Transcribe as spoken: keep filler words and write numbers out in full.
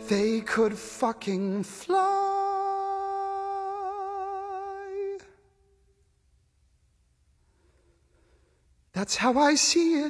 they could fucking fly. That's how I see it.